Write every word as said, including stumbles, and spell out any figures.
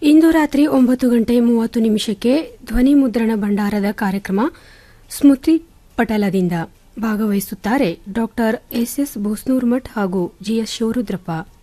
ಇಂದು ರಾತ್ರಿ ಒಂಬತ್ತು ಗಂಟೆ ಮೂವತ್ತು ನಿಮಿಷಕ್ಕೆ ಧ್ವನಿ ಮುದ್ರಣ ಭಂಡಾರದ ಕಾರ್ಯಕ್ರಮ ಸ್ಮೃತಿ ಪಟಲದಿಂದ ಭಾಗವಹಿಸುತ್ತಾರೆ ಡಾಕ್ಟರ್ ಎಸ್ ಎಸ್ ಬೋಸ್ನೂರ್ಮಠ್ ಹಾಗೂ ಜಿಎಸ್ ಶಿವರುದ್ರಪ್ಪ.